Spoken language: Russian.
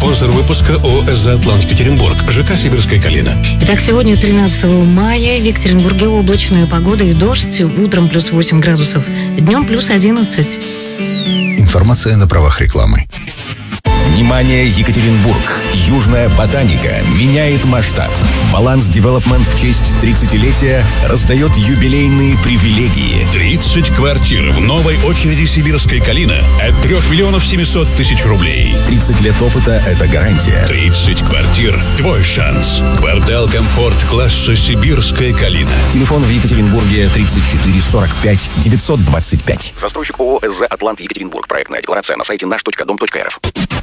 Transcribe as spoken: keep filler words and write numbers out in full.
Спонсор выпуска ООО «ЭЗА Атлант Екатеринбург», ЖК «Сибирская калина». Итак, сегодня тринадцатого мая в Екатеринбурге облачная погода и дождь. Утром плюс восемь градусов, днем плюс одиннадцать. Информация на правах рекламы. Внимание, Екатеринбург! Южная ботаника меняет масштаб. Баланс Девелопмент в честь тридцатилетия раздает юбилейные привилегии. тридцать квартир в новой очереди «Сибирская калина» от трех миллионов семисот тысяч рублей. тридцать лет опыта – это гарантия. тридцать квартир – твой шанс. Квартал комфорт класса «Сибирская калина». Телефон в Екатеринбурге тридцать четыре сорок пять девятьсот двадцать пять. Застройщик ООО «ЭЗА Атлант Екатеринбург». Проектная декларация на сайте наш точка дом точка эр эф.